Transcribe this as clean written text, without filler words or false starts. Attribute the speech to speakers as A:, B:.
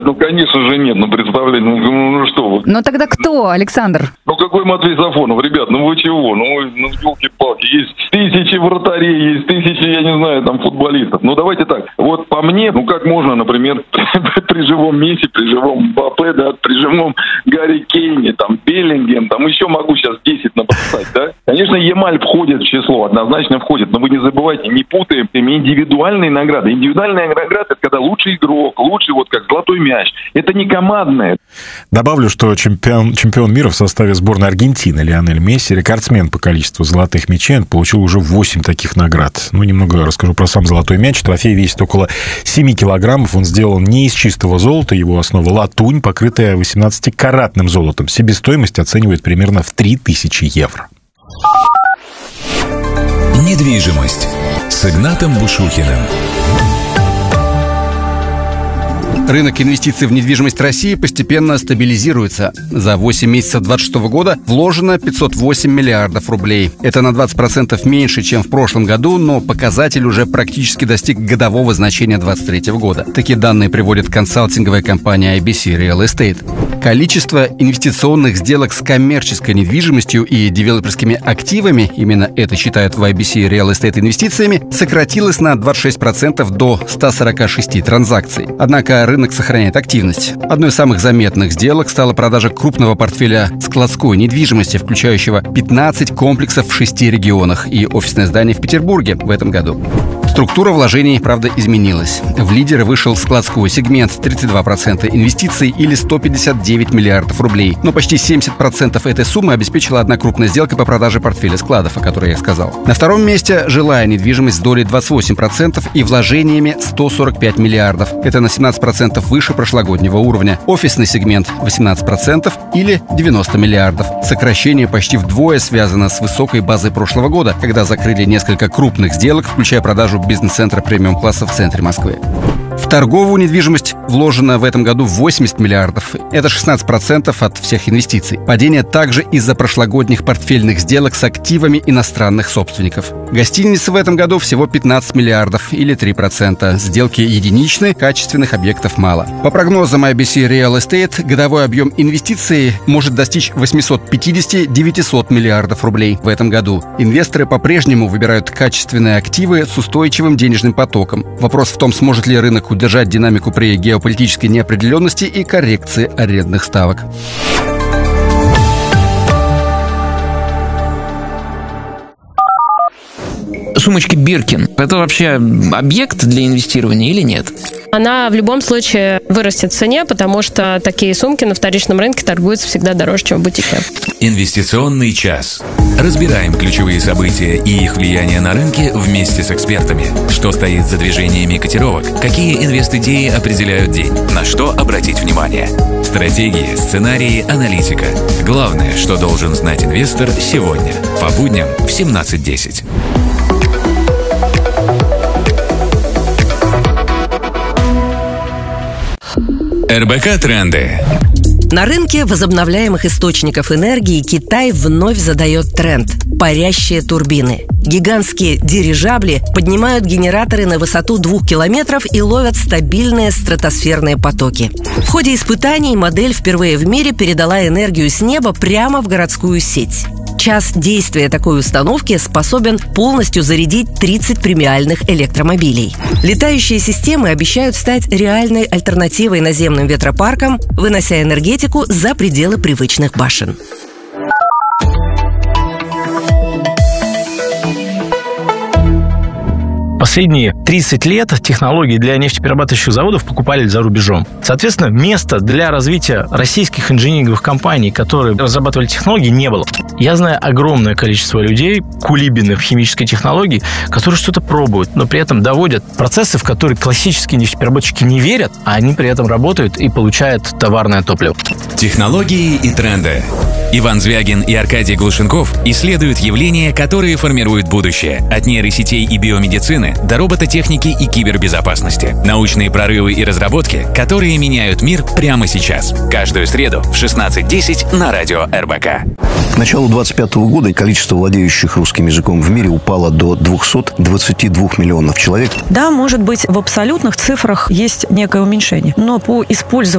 A: Ну, конечно же, нет. Представляете, ну что вы.
B: Но тогда кто, Александр?
A: Ну, какой Матвей Сафонов? Ребят, ну вы чего? Ну, елки-палки. Есть тысячи вратарей, есть тысячи, я не знаю, там, футболистов. Ну, давайте так. Вот по мне, как можно, например, при живом Месси, при живом Мбаппе, да, при живом Гарри Кейне, там, Беллингем, там, еще могу сейчас 10 набросать, да? Конечно, Ямаль входит в число, однозначно входит, но вы не забывайте, не путаем индивидуальные награды. Индивидуальная награда – это когда лучший игрок, лучший, вот как золотой мяч. Это не командное.
C: Добавлю, что чемпион мира в составе сборной Аргентины Лионель Месси, рекордсмен по количеству золотых мячей, он получил уже 8 таких наград. Немного расскажу про сам золотой мяч. Трофей весит около 7 килограммов. Он сделан не из чистого золота, его основа латунь, покрытая 18-каратным золотом. Себестоимость оценивает примерно в 3000 евро.
D: Недвижимость с Игнатом Бушухиным.
E: Рынок инвестиций в недвижимость России постепенно стабилизируется. За 8 месяцев 2026 года вложено 508 миллиардов рублей. Это на 20% меньше, чем в прошлом году, но показатель уже практически достиг годового значения 2023 года. Такие данные приводит консалтинговая компания IBC Real Estate. Количество инвестиционных сделок с коммерческой недвижимостью и девелоперскими активами, именно это считают в IBC Real Estate инвестициями, сократилось на 26% до 146 транзакций. Однако рынок сохраняет активность. Одной из самых заметных сделок стала продажа крупного портфеля складской недвижимости, включающего 15 комплексов в 6 регионах и офисное здание в Петербурге в этом году. Структура вложений, правда, изменилась. В лидеры вышел складской сегмент, 32% инвестиций или 159 миллиардов рублей. Но почти 70% этой суммы обеспечила одна крупная сделка по продаже портфеля складов, о которой я сказал. На втором месте жилая недвижимость с долей 28% и вложениями 145 миллиардов. Это на 17% выше прошлогоднего уровня. Офисный сегмент 18% или 90 миллиардов. Сокращение почти вдвое связано с высокой базой прошлого года, когда закрыли несколько крупных сделок, включая продажу бизнес-центра премиум-класса в центре Москвы. В торговую недвижимость вложено в этом году 80 миллиардов. Это 16% от всех инвестиций. Падение также из-за прошлогодних портфельных сделок с активами иностранных собственников. Гостиницы в этом году всего 15 миллиардов или 3%. Сделки единичные, качественных объектов мало. По прогнозам IBC Real Estate, годовой объем инвестиций может достичь 850-900 миллиардов рублей в этом году. Инвесторы по-прежнему выбирают качественные активы с устойчивым денежным потоком. Вопрос в том, сможет ли рынок удержать динамику при геополитической неопределенности и коррекции арендных ставок.
F: Сумочки Биркин – это вообще объект для инвестирования или нет?
G: Она в любом случае вырастет в цене, потому что такие сумки на вторичном рынке торгуются всегда дороже, чем в бутике.
D: Инвестиционный час. Разбираем ключевые события и их влияние на рынки вместе с экспертами. Что стоит за движениями котировок? Какие инвест-идеи определяют день? На что обратить внимание? Стратегии, сценарии, аналитика. Главное, что должен знать инвестор сегодня. По будням в 17:10. РБК Тренды.
H: На рынке возобновляемых источников энергии Китай вновь задает тренд – парящие турбины. Гигантские дирижабли поднимают генераторы на высоту 2 километров и ловят стабильные стратосферные потоки. В ходе испытаний модель впервые в мире передала энергию с неба прямо в городскую сеть. Час действия такой установки способен полностью зарядить 30 премиальных электромобилей. Летающие системы обещают стать реальной альтернативой наземным ветропаркам, вынося энергетику за пределы привычных башен.
I: Последние 30 лет технологии для нефтеперерабатывающих заводов покупали за рубежом. Соответственно, места для развития российских инжиниринговых компаний, которые разрабатывали технологии, не было. Я знаю огромное количество людей, кулибины в химической технологии, которые что-то пробуют, но при этом доводят процессы, в которые классические нефтепереработчики не верят, а они при этом работают и получают товарное топливо.
D: Технологии и тренды. Иван Звягин и Аркадий Глушенков исследуют явления, которые формируют будущее. От нейросетей и биомедицины до робототехники и кибербезопасности. Научные прорывы и разработки, которые меняют мир прямо сейчас. Каждую среду в 16:10 на радио РБК.
J: К началу 2025 года количество владеющих русским языком в мире упало до 222 миллионов человек.
K: Да, может быть, в абсолютных цифрах есть некое уменьшение, но по использованию